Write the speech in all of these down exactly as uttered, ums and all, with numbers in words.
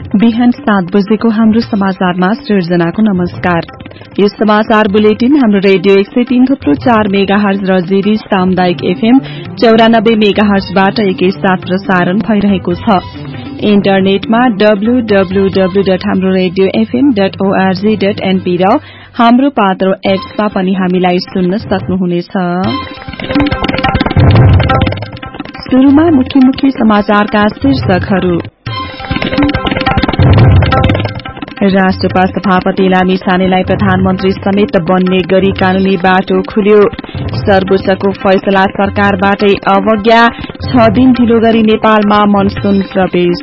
बिहान सात बजेको हाम्रो समाचारमा सृजनाको नमस्कार। यो समाचार बुलेटिन हाम्रो रेडियो एक सय तीन थुप्रो चार मेगा हर्ज र जेडी सामुदायिक एफएम चौरानब्बे मेगा हर्जबाट एकैसाथ प्रसारण भइरहेको छ। इन्टरनेटमा डब्लु डब्लु डब्लु डट हाम्रो radio FM dot ORG dot NP र हाम्रो पात्रो एप्समा पनि हामीलाई सुन्न सक्नुहुनेछ। सुरुमा मुख्य मुख्य समाचारका शीर्षकहरू। राष्ट्रपा सभापति लामिछानेलाई प्रधानमन्त्री समेत बन्ने गरी कानूनी बाटो खुल्यो। सर्वोच्चको फैसला सरकारबाटै अवज्ञा, छ दिन ढिलो गरी नेपालमा मनसून प्रवेश।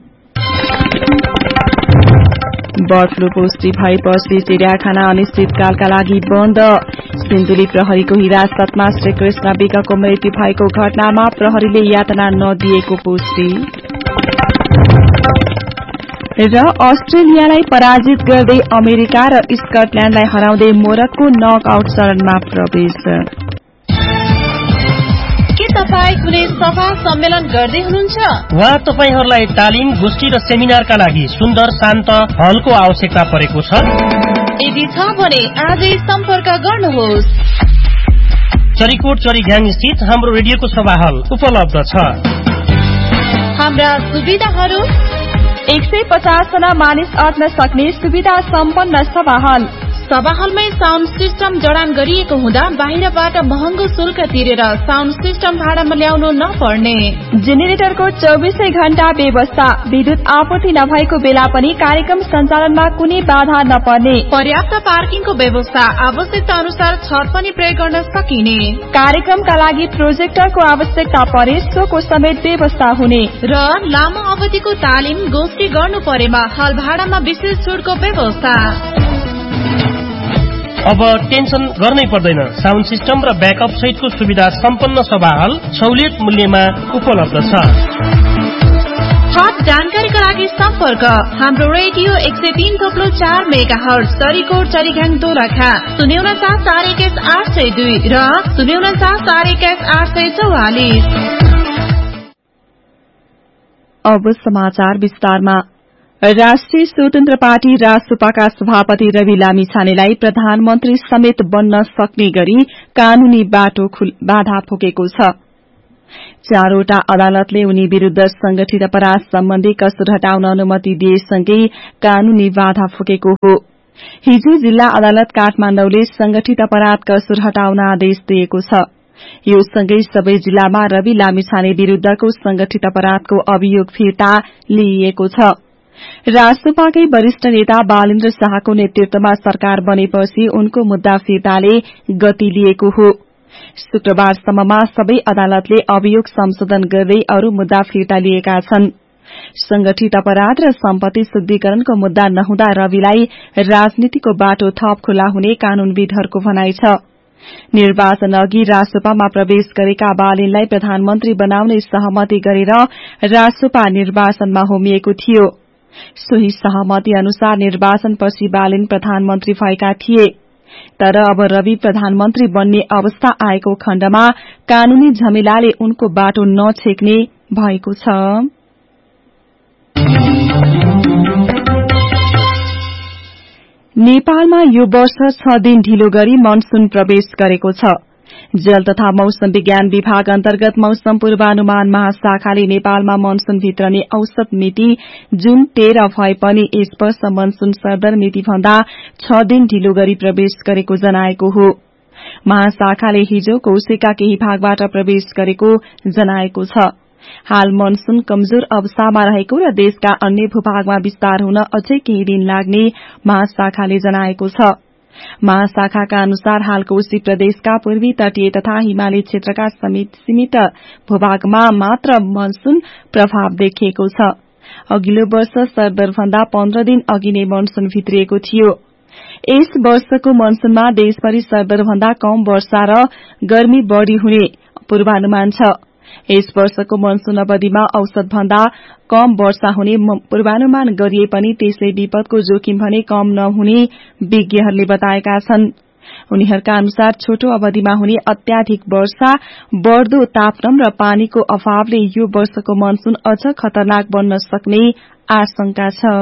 बर्ड फ्लू पुष्टि भएपछि चिड़ियाखाना अनिश्चितकालका लागि बन्द। सिन्धुली प्रहरीको हिरासतमा श्रीकृष्ण विकको मृत्यु भएको घटनामा प्रहरीले यातना नदिएको पुष्टि। र अस्ट्रेलियालाई पराजित गर्दै अमेरिका र स्कटल्याण्डलाई हराउँदै मोरक्को नक आउट चरणमा प्रवेश। के तपाईँ कुनै सभा सम्मेलन गर्दै हुनुहुन्छ वा तपाईहरूलाई तालिम, गोष्ठी र सेमिनारका लागि सुन्दर शान्त हलको आवश्यकता परेको छ? यदि छ भने आजै सम्पर्क गर्नुहोस्। चरीकोट चरीघ्याङ स्थित हाम्रो रेडियोको सभा हल उपलब्ध छ। हाम्रा सुविधाहरू: एक सय पचास जना मानिस अट्न सक्ने सुविधा सम्पन्न सभा हल। सभा हलमै साउन्ड सिस्टम जडान गरिएको हुँदा बाहिरबाट महँगो शुल्क तिरेर साउन्ड सिस्टम भाडामा ल्याउनु नपर्ने। जेनेरेटरको चौबिसै घण्टा व्यवस्था। विद्युत आपूर्ति नभएको बेला पनि कार्यक्रम सञ्चालनमा कुनै बाधा नपर्ने। पर्याप्त पार्किङको व्यवस्था। आवश्यकता अनुसार छत पनि प्रयोग गर्न सकिने। कार्यक्रमका लागि प्रोजेक्टरको आवश्यकता परे सोको समेत व्यवस्था हुने। र लामो अवधिको तालिम, गोष्ठी गर्नु परेमा हल भाडामा विशेष छुटको व्यवस्था। अब टेन्सन गर्नै पर्दैन। साउन्ड सिस्टम र ब्याकअप सहितको सुविधा सम्पन्न सभा हल सहुलियत मूल्यमा उपलब्ध छ। थप जानकारीका लागि सम्पर्क हाम्रो रेडियो एक सय तीन थप्लो चार मेगा हर्ज चरीकोट चरीघ्याङ दोलखा शून्य उनचास चार एक्काइस आठ सय दुई र शून्य उनचास चार एक्काइस आठ सय चौवालिस। अब समाचार विस्तारमा। राष्ट्रिय स्वतन्त्र पार्टी रासुपाका सभापति रवि लामिछानेलाई प्रधानमन्त्री समेत बन्न सक्ने गरी कानूनी बाटो बाधा पुगेको छ। चारवटा अदालतले उनी विरूद्ध संगठित अपराध सम्बन्धी कसुर हटाउन अनुमति दिएसँगै कानूनी बाधा पुगेको हो। हिजो जिल्ला अदालत काठमाडौँले संगठित अपराध कसुर हटाउन आदेश दिएको छ। यो सँगै सबै जिल्लामा रवि लामिछाने विरूद्धको संगठित अपराधको अभियोग फिर्ता लिइएको छ। राष्ट्रपाकै वरिष्ठ नेता बालेन्द्र शाहको नेतृत्वमा सरकार बनेपछि उनको मुद्दा फिर्ताले गति लिएको हो। शुक्रबारसम्ममा सबै अदालतले अभियोग संशोधन गर्दै अरू मुद्दा फिर्ता लिएका छन्। संगठित अपराध र सम्पत्ति शुद्धिकरणको मुद्दा नहुँदा रविलाई राजनीतिको बाटो थप खुला हुने कानूनविदहरूको भनाइ छ। निर्वाचन अघि रासोपामा प्रवेश गरेका बालेनलाई प्रधानमन्त्री बनाउने सहमति गरेर रासोपा निर्वाचनमा होमिएको थियो। सोही सहमति अनुसार निर्वाचनपछि बालेन प्रधानमन्त्री भएका थिए। तर अब रवि प्रधानमन्त्री बन्ने अवस्था आएको खण्डमा कानूनी झमेलाले उनको बाटो नछेक्ने भएको छ। नेपालमा यो वर्ष छ दिन ढिलो गरी मनसून प्रवेश गरेको छ। जल तथा मौसम विज्ञान विभाग अन्तर्गत मौसम पूर्वानुमान महाशाखाले नेपालमा मनसून भित्रने औसत मिति जुन तेह्र भए पनि यस वर्ष मनसून सरदर मिति भन्दा छ दिन ढिलो गरी प्रवेश गरेको जनाएको हो। महाशाखाले हिजो कोसेका केही भागबाट प्रवेश गरेको जनाएको छ। हाल मनसून कमजोर अवस्थामा रहेको र देशका अन्य भूभागमा विस्तार हुन अझै केही दिन लाग्ने महाशाखाले जनाएको छ। महाशाखाका अनुसार हाल कोशी प्रदेशका पूर्वी तटीय तथा हिमाली क्षेत्रका सीमित भूभागमा मात्र मनसून प्रभाव देखिएको छ। अघिल्लो वर्ष सरदरभन्दा पन्ध्र दिन अघि नै मनसून भित्रिएको थियो। यस वर्षको मनसूनमा देशभरि सरदरभन्दा कम वर्षा र गर्मी बढ़ी हुने पूर्वानुमान छ। यस वर्षको मनसून अवधिमा औसत भन्दा कम वर्षा हुने पूर्वानुमान गरिए पनि त्यसले विपदको जोखिम भने कम नहुने विज्ञहरूले बताएका छन्। उनीहरूका अनुसार छोटो अवधिमा हुने अत्याधिक वर्षा, बढ़दो तापक्रम र पानीको अभावले यो वर्षको मनसून अझ खतरनाक बन्न सक्ने आशंका छ।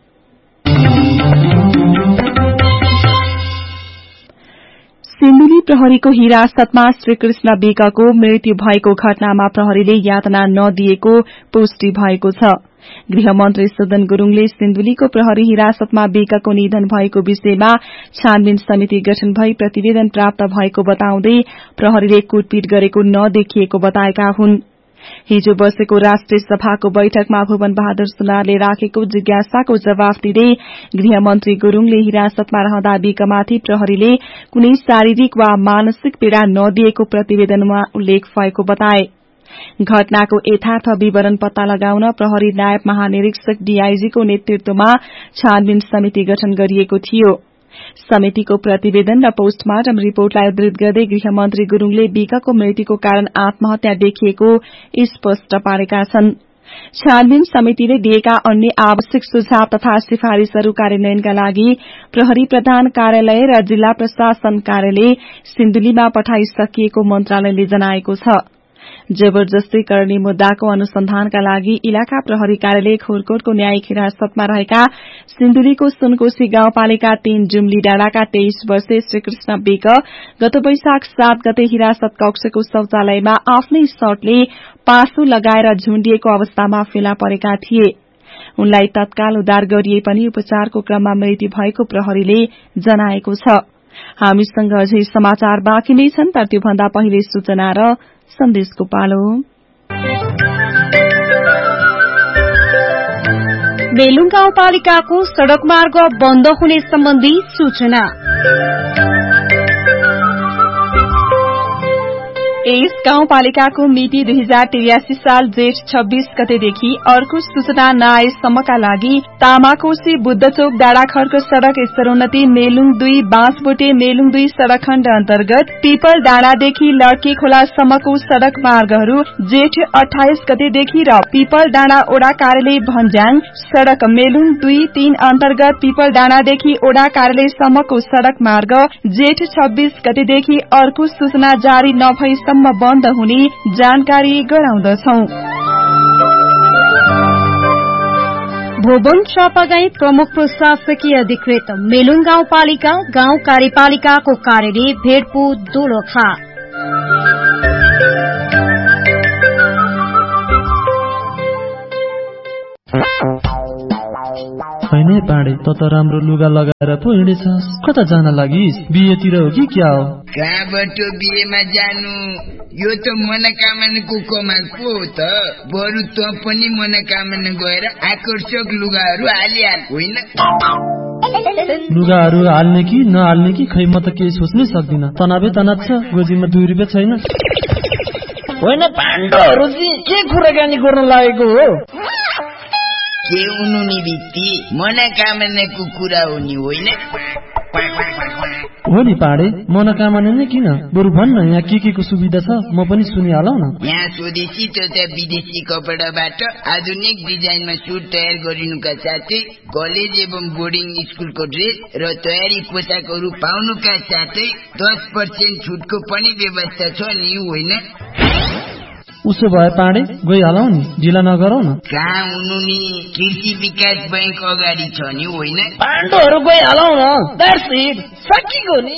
सिन्धुली प्रहरीको हिरासतमा श्रीकृष्ण विकको मृत्यु भएको घटनामा प्रहरीले यातना नदिएको पुष्टि भएको छ। गृहमन्त्री सुदन गुरूङले सिन्धुलीको प्रहरी हिरासतमा विकको निधन भएको विषयमा छानबिन समिति गठन भई प्रतिवेदन प्राप्त भएको बताउँदै प्रहरीले कुटपिट गरेको नदेखिएको बताएका हुन्। हिजो बसेको राष्ट्रिय सभाको बैठकमा भुवन बहादुर सुनारले राखेको जिज्ञासाको जवाफ दिँदै गृहमन्त्री गुरूङले हिरासतमा रहँदा विकमाथि प्रहरीले कुनै शारीरिक वा मानसिक पीड़ा नदिएको प्रतिवेदनमा उल्लेख भएको बताए। घटनाको यथार्थ विवरण पत्ता लगाउन प्रहरी नायब महानिरीक्षक डीआईजीको नेतृत्वमा छानबिन समिति गठन गरिएको थियो। समितिको प्रतिवेदन र पोस्टमार्टम रिपोर्टलाई उद्धृत गर्दै गृहमन्त्री गुरूङले विकको मृत्युको कारण आत्महत्या देखिएको स्पष्ट पारेका छन्। छानबिन समितिले दिएका अन्य आवश्यक सुझाव तथा सिफारिशहरू कार्यान्वयनका लागि प्रहरी प्रधान कार्यालय र जिल्ला प्रशासन कार्यालय सिन्धुलीमा पठाइसकिएको मन्त्रालयले जनाएको छ। जबरजस्ती गर्ने मुद्दाको अनुसन्धानका लागि इलाका प्रहरी कार्यालय खोरकोटको न्यायिक हिरासतमा रहेका सिन्धुलीको सुनकोशी गाउँपालिका तीन जुम्ली डाँडाका तेइस वर्षीय श्रीकृष्ण विक गत वैशाख सात गते हिरासत कक्षको शौचालयमा आफ्नै शर्टले पासो लगाएर झुण्डिएको अवस्थामा फेला परेका थिए। उनलाई तत्काल उद्धार गरिए पनि उपचारको क्रममा मृत्यु भएको प्रहरीले जनाएको छ। हामीसँग अझै समाचार बाँकी नै छन्, तर त्योभन्दा पहिले सूचना र सन्देशको पालो। मेलुङ गाउँपालिकाको सड़क मार्ग बन्द हुने सम्बन्धी सूचना। यस गाउँपालिकाको मिति दुई हजार त्रियासी साल जेठ छब्बीस गतेदेखि अर्को सूचना नआएसम्मका लागि तामाकोशी बुद्धचोक डाँडाखर्क सड़क स्तरोन्नति मेलुङ दुई बाँसबोटे मेलुङ दुई सड़क खण्ड अन्तर्गत पिपल डाँडादेखि लड्के खोलासम्मको सड़क मार्गहरू जेठ अठाइस गतेदेखि र पिपल डाँडा ओडा कार्यालय भन्ज्याङ सड़क मेलुङ दुई तीन अन्तर्गत पिपल डाँडादेखि ओडा कार्यालयसम्मको सड़क मार्ग जेठ छब्बीस गतेदेखि अर्को सूचना जारी नभएसम्म बन्द हुने जानकारी गराउँदछौं। भुवन चापागाई प्रमुख प्रशासकीय अधिकृत मेलुङ गाउँपालिका गाउँ कार्यपालिकाको कार्यालय भेडपु दोलखा। हैन पाडे त त राम्रो लुगा लगाएर पो हिँडेछस्, कता जान लागिस्? बिहेतिर हो कि क्या हो? कहाँबाट बिहेमा जानु? यो त मनोकामनाको कमाल पो हो त। बरु त पनि मनोकामना गएर आकर्षक लुगाहरू हालिहाल होइन। लुगाहरू हाल्ने कि नहाल्ने कि खै म त केही सोच्नै सक्दिन। तनावै तनाव छ, गोजीमा दुई रुपियाँ छैन। होइन पाण्डहरू के कुराकानी गर्न लागेको हो? के हुनु नि बित्ती मनोकामनाको कुरा हो नि होइन? हो नि पाडे, मनोकामना नै किन, बरु भन्न यहाँ के के को सुविधा छ, म पनि सुनिहालौ न। यहाँ स्वदेशी तथा विदेशी कपडाबाट आधुनिक डिजाइनमा सुट तयार गरिनुका साथै कलेज एवं बोर्डिङ स्कुलको ड्रेस र तयारी पोसाकहरू पाउनुका साथै दस पर्सेन्ट छुटको पनि व्यवस्था छ नि होइन? उसो भए पाडे गइहालौ नि, ढिला नगरौ न। कहाँ हुनु नि, कृषि विकास बैंक अगाडि छ नि होइन? पाण्डोहरू गइहालौ न, द्याट्स इट, सकिगयो नि।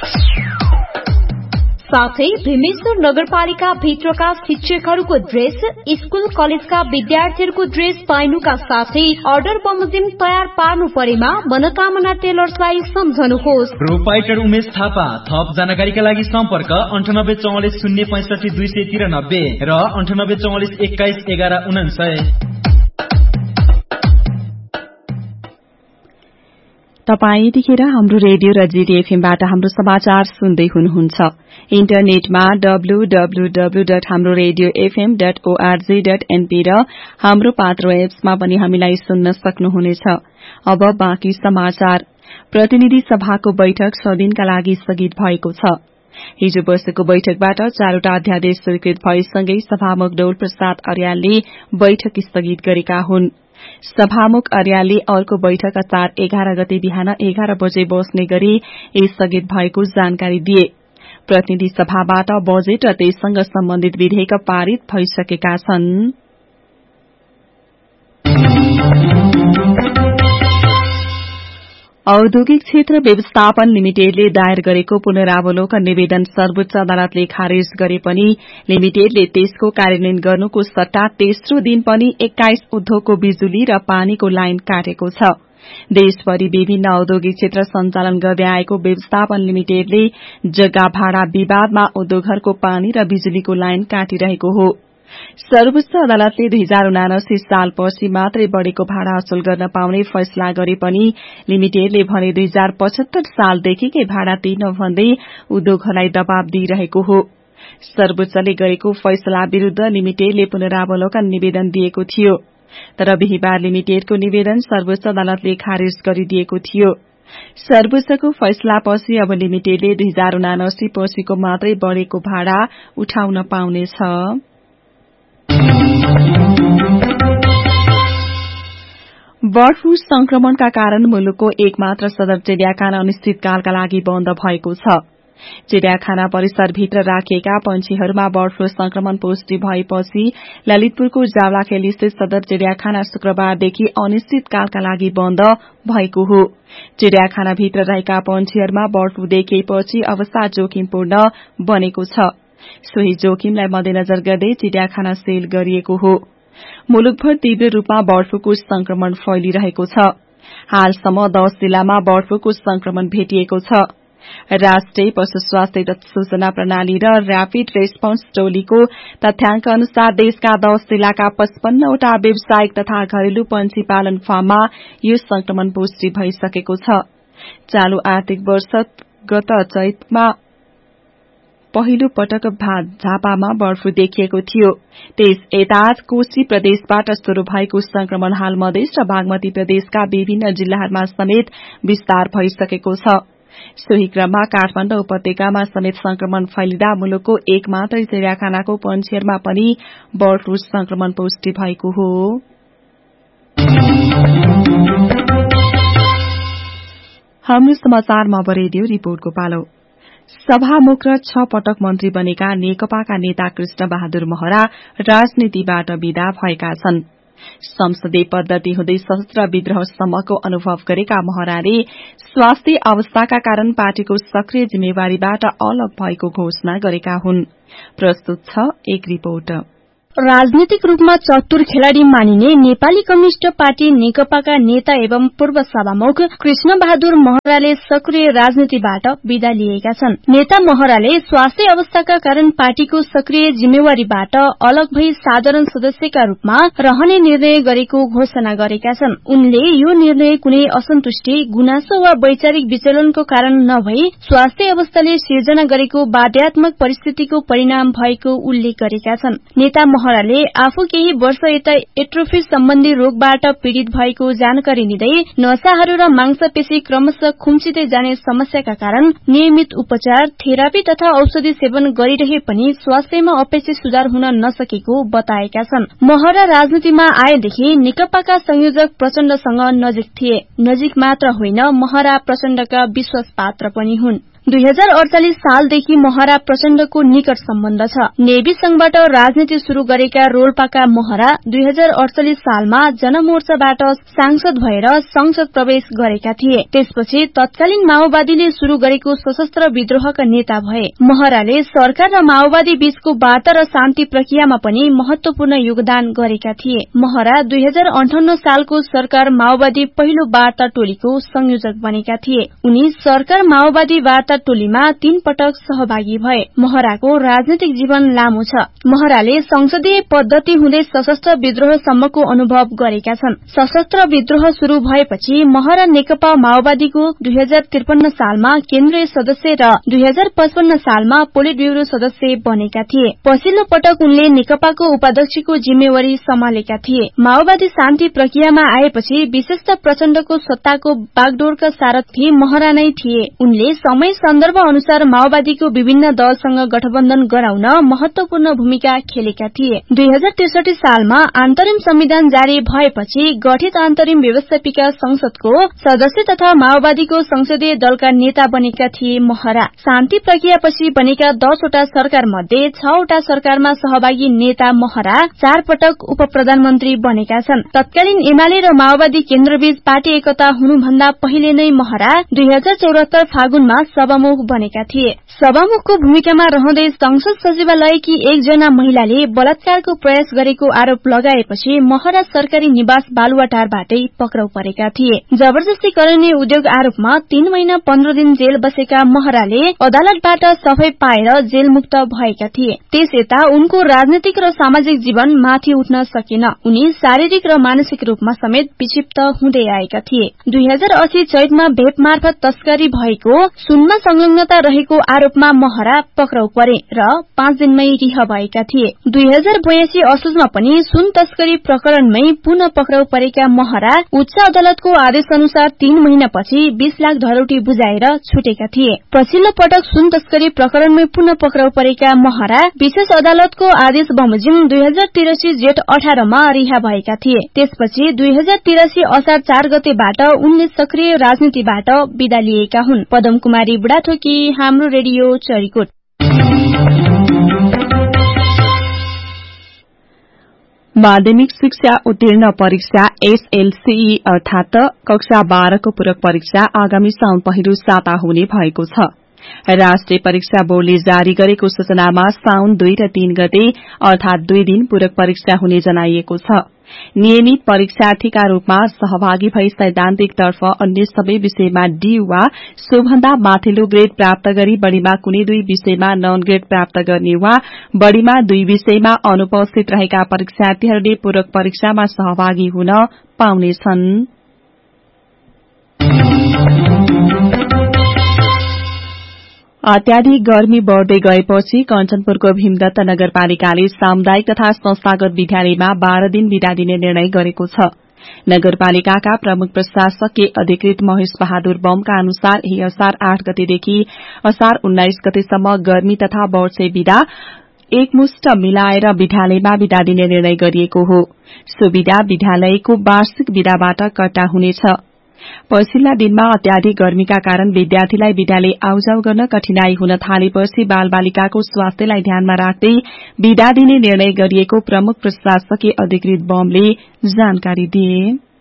साथै भीमेश्वर नगरपालिका भित्रका शिक्षकहरूको ड्रेस, स्कूल कलेजका विद्यार्थीहरूको ड्रेस पाइनुका साथै अर्डर बमोजिम तयार पार्नु परेमा मनोकामना टेलर्सलाई सम्झनुहोस्। प्रोपाइटर उमेश थापा। थप जानकारीका लागि सम्पर्क अन्ठानब्बे चौवालिस शून्य पैंसठी दुई सय तिरानब्बे र अन्ठानब्बे चौवालिस एक्काइस एघार उनासय। तपाई यतिखेर हाम्रो रेडियो र जीडीएफएमबाट हाम्रो समाचार सुन्दै हुनुहुन्छ। इन्टरनेटमा डब्लु डब्लु डब्लु डट हाम्रो radio FM dot ORG dot NP र हाम्रो पात्रो एप्समा पनि हामीलाई सुन्न सक्नुहुनेछ। अब बाँकी समाचार। प्रतिनिधि सभाको बैठक छ दिनका लागि स्थगित भएको छ। हिजो बसेको बैठकबाट चारवटा अध्यादेश स्वीकृत भएसँगै सभामुख डोल प्रसाद अर्यालले बैठक स्थगित गरेका हुन्। सभामुख अर्यालले अर्को बैठक चार एघार गते बिहान एघार बजे बस्ने गरी स्थगित भएको जानकारी दिए। प्रतिनिधि सभाबाट बजेट र त्यससँग सम्बन्धित विधेयक पारित भइसकेका छन्। औद्योगिक क्षेत्र व्यवस्थापन लिमिटेडले दायर गरेको पुनरावलोकन निवेदन सर्वोच्च अदालतले खारेज गरे पनि लिमिटेडले त्यसको कार्यान्वयन गर्नुको सट्टा तेस्रो दिन पनि एक्काइस उद्योगको बिजुली र पानीको लाइन काटेको छ। देशभरि विभिन्न औद्योगिक क्षेत्र सञ्चालन गर्दै आएको व्यवस्थापन लिमिटेडले जग्गा भाडा विवादमा उद्योगहरूको पानी र बिजुलीको लाइन काटिरहेको हो। सर्वोच्च अदालतले दुई हजार उनासी सालपछि मात्रै बढ़ेको भाडा असुल गर्न पाउने फैसला गरे पनि लिमिटेडले भने दुई हजार पचहत्तर सालदेखिकै भाडा तिर्न भन्दै उद्योगहरूलाई दबाव दिइरहेको हो। सर्वोच्चले गरेको फैसला विरूद्ध लिमिटेडले पुनरावलोकन निवेदन दिएको थियो, तर बिहिबार लिमिटेडको निवेदन सर्वोच्च अदालतले खारेज गरिदिएको थियो। सर्वोच्चको फैसलापछि अब लिमिटेडले दुई हजार उनासी पछिको मात्रै बढ़ेको भाडा उठाउन पाउनेछ। बर्ड फ्लू संक्रमणका कारण मुलुकको एकमात्र सदर चिड़ियाखाना अनिश्चितकालका लागि बन्द भएको छ। चिड़ियाखाना परिसरभित्र राखिएका पंक्षीहरूमा बर्ड फ्लू संक्रमण पुष्टि भएपछि ललितपुरको जावलाखेल स्थित सदर चिड़ियाखाना शुक्रबारदेखि अनिश्चितकालका लागि बन्द भएको हो। चिड़ियाखानाभित्र रहेका पंक्षीहरूमा बर्ड फ्लू देखिएपछि अवस्था जोखिमपूर्ण बनेको छ। सोही जोखिमलाई मध्यनजर गर्दै चिड़ियाखाना सील गरिएको हो। मुलुकभर तीव्र रूपमा बर्ड फ्लूको संक्रमण फैलिरहेको छ। हालसम्म दश जिल्लामा बर्ड फ्लूको संक्रमण भेटिएको छ। राष्ट्रिय पशु स्वास्थ्य सूचना प्रणाली र र्यापिड रेस्पोन्स टोलीको तथ्याङ्क अनुसार देशका दश जिल्लाका पचपन्नवटा व्यावसायिक तथा घरेलु पंक्षी पालन फार्ममा यो संक्रमण पुष्टि भइसकेको छ। चालू आर्थिक वर्ष गत चैतमा पहिलो पटक झापामा बर्ड फ्लू देखिएको थियो। त्यस यता कोशी प्रदेशबाट शुरू भएको संक्रमण हाल मधेस र बागमती प्रदेशका विभिन्न जिल्लाहरूमा समेत विस्तार भइसकेको छ। सोही क्रममा काठमाडौँ उपत्यकामा समेत संक्रमण फैलिँदा मुलुकको एक मात्रै चिड़ियाखानाको पंक्षीहरूमा पनि बर्ड फ्लू संक्रमण पुष्टि भएको हो। हाम्रो समाचारमा अब रेडियो रिपोर्टको पालो। सभामुख र छ पटक मन्त्री बनेका नेकपाका नेता कृष्ण बहादुर महरा राजनीतिबाट विदा भएका छन्। संसदीय पद्धति हुँदै सशस्त्र विद्रोहसम्मको अनुभव गरेका महराले स्वास्थ्य अवस्थाका कारण पार्टीको सक्रिय जिम्मेवारीबाट अलग भएको घोषणा गरेका हुन्। प्रस्तुत छ एक रिपोर्ट। राजनीतिक रूपमा चतुर खेलाड़ी मानिने नेपाली कम्युनिष्ट पार्टी नेकपाका नेता एवं पूर्व सभामुख कृष्ण बहादुर महराले सक्रिय राजनीतिबाट विदा लिएका छन्। नेता महराले स्वास्थ्य अवस्थाका कारण पार्टीको सक्रिय जिम्मेवारीबाट अलग भई साधारण सदस्यका रूपमा रहने निर्णय गरेको घोषणा गरेका छन्। उनले यो निर्णय कुनै असन्तुष्टि, गुनासो वा वैचारिक विचलनको कारण नभई स्वास्थ्य अवस्थाले सिर्जना गरेको बाध्यात्मक परिस्थितिको परिणाम भएको उल्लेख गरेका छन्। नेता महराले आफू केही वर्ष यता एट्रोफी सम्बन्धी रोगबाट पीड़ित भएको जानकारी दिँदै नसाहरू र मांसपेशी क्रमशः खुम्चिँदै जाने समस्याका कारण नियमित उपचार, थेरापी तथा औषधि सेवन गरिरहे पनि स्वास्थ्यमा अपेक्षित सुधार हुन नसकेको बताएका छन्। महरा राजनीतिमा आएदेखि नेकपाका संयोजक प्रचण्डसँग नजिक थिए। नजिक मात्र होइन, महरा प्रचण्डका विश्वास पात्र पनि हुन्। दुई हजार अडचालिस सालदेखि महरा प्रचण्डको निकट सम्बन्ध छ। नेवी संघबाट राजनीति शुरू गरेका रोल्पाका महरा दुई हजार अडचालिस सालमा जनमोर्चाबाट सांसद भएर संसद प्रवेश गरेका थिए। त्यसपछि तत्कालीन माओवादीले शुरू गरेको सशस्त्र विद्रोहका नेता भए। महराले सरकार र माओवादी बीचको वार्ता र शान्ति प्रक्रियामा पनि महत्वपूर्ण योगदान गरेका थिए। महरा दुई हजार अन्ठाउन्न सालको सरकार माओवादी पहिलो वार्ता टोलीको संयोजक बनेका थिए। उनी सरकार माओवादी वार्ता टोलीमा तीन पटक सहभागी भए। महराको राजनीतिक जीवन लामो छ। महराले संसदीय पद्धति हुँदै सशस्त्र विद्रोहसम्मको अनुभव गरेका छन्। सशस्त्र विद्रोह शुरू भएपछि महरा नेकपा माओवादीको दुई हजार त्रिपन्न सालमा केन्द्रीय सदस्य र दुई हजार पचपन्न सालमा पोलिट ब्यूरो सदस्य बनेका थिए। पछिल्लो पटक उनले नेकपाको उपाध्यक्षको जिम्मेवारी सम्हालेका थिए। माओवादी शान्ति प्रक्रियामा आएपछि विशेषतः प्रचण्डको सत्ताको बागडोरका सारथी महरा नै थिए। उनले समय सन्दर्भ अनुसार माओवादीको विभिन्न दलसँग गठबन्धन गराउन महत्वपूर्ण भूमिका खेलेका थिए। दुई हजार त्रिसठी सालमा अन्तरिम संविधान जारी भएपछि गठित अन्तरिम व्यवस्थापिका संसदको सदस्य तथा माओवादीको संसदीय दलका नेता बनेका थिए महरा। शान्ति प्रक्रियापछि बनेका दसवटा सरकार मध्ये छवटा सरकारमा सहभागी नेता महरा चार पटक उप प्रधानमन्त्री बनेका छन्। तत्कालीन एमाले र माओवादी केन्द्रबीच पार्टी एकता हुनुभन्दा पहिले नै महरा दुई हजार चौरात्तर फागुनमा सभामुख बनेका थिए। सभामुखको भूमिकामा रहँदै संसद सचिवालयकी एकजना महिलाले बलात्कारको प्रयास गरेको आरोप लगाएपछि महरा सरकारी निवास बालुवाटारबाटै पक्राउ परेका थिए। जबरजस्ती गरिने उद्योग आरोपमा तीन महिना पन्ध्र दिन जेल बसेका महराले अदालतबाट सफाई पाएर जेलमुक्त भएका थिए। त्यस यता उनको राजनीतिक र सामाजिक जीवन माथि उठ्न सकेन। उनी शारीरिक र मानसिक रूपमा समेत विक्षिप्त हुँदै आएका थिए। दुई हजार अस्सी चैतमा भेप मार्फत तस्करी भएको सुनमा संलग्नता रहेको आरोपमा महरा पक्राउ परे र पाँच दिनमै रिहा भएका थिए। दुई हजार बयासी असोजमा पनि सुन तस्करी प्रकरणमै पुनः पक्राउ परेका महरा उच्च अदालतको आदेश अनुसार तीन महिनापछि बीस लाख धरौटी बुझाएर छुटेका थिए। पछिल्लो पटक सुन तस्करी प्रकरणमै पुनः पक्राउ परेका महरा विशेष अदालतको आदेश बमोजिम दुई हजार तिरासी जेठ अठारमा रिहा भएका थिए। त्यसपछि दुई हजार तिरासी असार चार गतेबाट उनले सक्रिय राजनीतिबाट विदा लिएका हुन्। पदम कुमारी बुढाथोकी, हाम्रो रेडियो चरीकोट। माध्यमिक शिक्षा उत्तीर्ण परीक्षा एसएलसीई अर्थात कक्षा बाह्रको पूरक परीक्षा आगामी साउन पहिलो साता हुने भएको छ। राष्ट्रिय परीक्षा बोर्डले जारी गरेको सूचनामा साउन दुई र तीन गते अर्थात दुई दिन पूरक परीक्षा हुने जनाइएको छ। नियमित परीक्षार्थीका रूपमा सहभागी भई सैद्धान्तिकतर्फ अन्य सबै विषयमा डी वा सोभन्दा माथिल्लो ग्रेड प्राप्त गरी बढ़ीमा कुनै दुई विषयमा नन ग्रेड प्राप्त गर्ने वा बढ़ीमा दुई विषयमा अनुपस्थित रहेका परीक्षार्थीहरूले पूरक परीक्षामा सहभागी हुन पाउनेछन्। अत्याधिक गर्मी बढ़दै गएपछि कञ्चनपुरको भीमदत्त नगरपालिकाले सामुदायिक तथा संस्थागत विद्यालयमा बाह्र दिन बिदा दिने निर्णय गरेको छ। नगरपालिकाका प्रमुख प्रशासकीय अधिकृत महेश बहादुर बमका अनुसार यही असार आठ गतेदेखि असार उन्नाइस गतेसम्म गर्मी तथा वर्षे बिदा एकमुष्ट मिलाएर विद्यालयमा बिदा दिने निर्णय गरिएको हो। सो बिदा विद्यालयको वार्षिक बिदाबाट कट्टा हुनेछ। पछिल्ला दिनमा अत्याधिक गर्मीका कारण विद्यार्थीलाई विद्यालय आउजाउ गर्न कठिनाई हुन थालेपछि बालबालिकाको स्वास्थ्यलाई ध्यानमा राख्दै बिदा दिने निर्णय गरिएको प्रमुख प्रशासकीय अधिकृत बमले जानकारी दिए।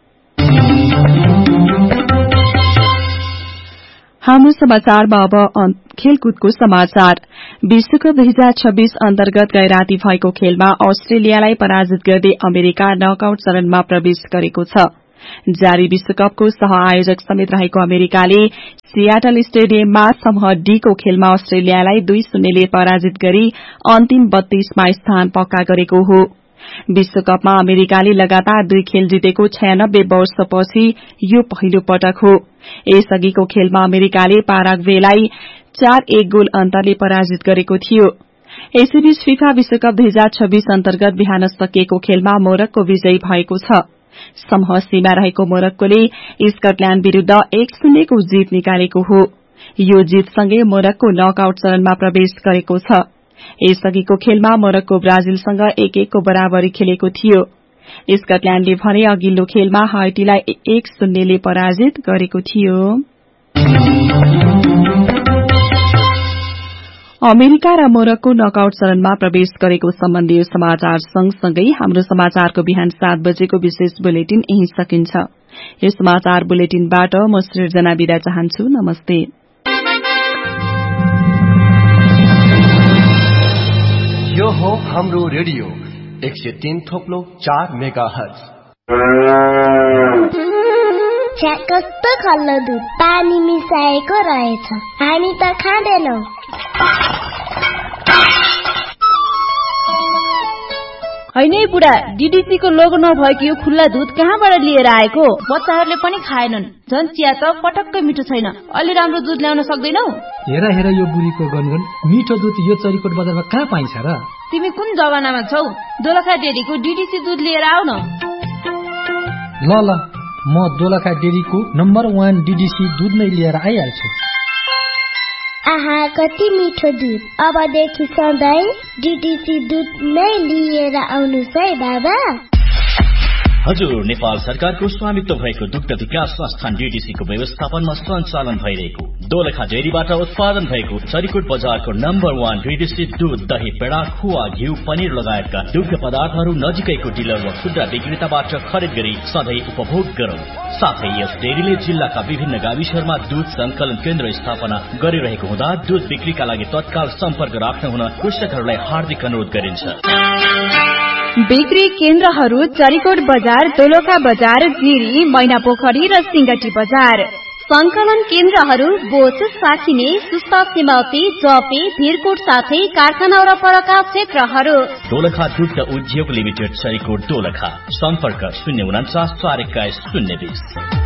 हाम्रो समाचारमा अब खेलकुदको समाचार। विश्वकप दुई हजार छब्बीस अन्तर्गत गैराती भएको खेलमा अस्ट्रेलियालाई पराजित गर्दै अमेरिका नकआउट चरणमा प्रवेश गरेको छ। जारी विश्वकपको सह आयोजक समेत रहेको अमेरिकाले सियाटल स्टेडियममा समूह डी को खेलमा अस्ट्रेलियालाई दुई शून्यले पराजित गरी अन्तिम बत्तीसमा स्थान पक्का गरेको हो। विश्वकपमा अमेरिकाले लगातार दुई खेल जितेको छयानब्बे वर्षपछि यो पहिलो पटक हो। यसअघिको खेलमा अमेरिकाले पाराग्वेलाई चार एक गोल अन्तरले पराजित गरेको थियो। यसैबीच फिफा विश्वकप दुई हजार छब्बीस अन्तर्गत बिहान सकिएको खेलमा मोरक्को विजयी भएको छ। समूह सीमा रहेको मोरक्कोले स्कटल्याण्ड विरूद्ध एक शून्यको जीत निकालेको हो। यो जीतसँगै मोरक्को नकआउट चरणमा प्रवेश गरेको छ। यसअघिको खेलमा मोरक्को ब्राजिलसँग एक एकको बराबरी खेलेको थियो। स्कटल्याण्डले भने अघिल्लो खेलमा हाइटीलाई एक शून्यले पराजित गरेको थियो। अमेरिका र मोरक्को नकआउट चरणमा प्रवेश गरेको सम्बन्धी समाचार सँगसँगै हाम्रो समाचारको बिहान सात बजेको विशेष बुलेटिन यही सकिन्छ। यो समाचार बुलेटिनबाट म सृजना बिदा चाहन्छु। नमस्ते। यो हो हाम्रो रेडियो एक सय तीन थोप्लो चार मेगा हर्ज। कस्तो खल्लो दुध पानी मिसाएको रहेछ, हामी त खाँदैनौ। होइन बुढा, डीडीसी को लोगो नभएको यो खुल्ला दुध कहाँबाट लिएर आएको? बच्चाहरूले पनि खाएनन्। झन् चिया त पटक्कै मिठो छैन। अलि राम्रो दुध ल्याउन सक्दैनौ? हेर हेर यो बुढीको गनगन, मिठो दुध यो चरीकोट बजारमा कहाँ पाइन्छ र? तिमी कुन जमानामा छौ? दोलखा डेरीको डीडीसी दुध लिएर आऊ न। ल ल, म दोलखा डेरीको नम्बर वान डीडीसी दुध नै लिएर आइहाल्छु। आहा कति मिठो दुध। अबदेखि सधैँ डिटिसी दुध नै लिएर आउनुस् है बाबा। हजुर, नेपाल सरकारको स्वामित्व भएको दुग्ध विकास संस्थान डीडीसी को व्यवस्थापनमा सञ्चालन भइरहेको दोलखा डेरीबाट उत्पादन भएको चरिकोट बजारको नम्बर वान डीडीसी दूध, दही, पेडा, खुवा, घिउ, पनिर लगायतका दुग्ध पदार्थहरू नजिकैको डिलर वा खुद्रा विक्रेताबाट खरिद गरी सधैँ उपभोग गरौं। साथै यस डेरीले जिल्लाका विभिन्न गाविसहरूमा दूध संकलन केन्द्र स्थापना गरिरहेको हुँदा दूध बिक्रीका लागि तत्काल सम्पर्क राख्न हुन कृषकहरूलाई हार्दिक अनुरोध गरिन्छ। बिक्री केन्द्रहरू चरिकोट बजार, दोलखा बजार, जिरी, मैनापोखरी र सिंगटी बजार। संकलन केन्द्रहरू बोच, साखिने, सुस्ता, सिमाउती, जपे, भिरकोट साथै कारखाना वरपरका क्षेत्रहरू। दोलखा दुग्ध उद्योग लिमिटेड, चरिकोट, दोलखा। सम्पर्क शून्य उनाचास चार एक्काइस शून्य बीस।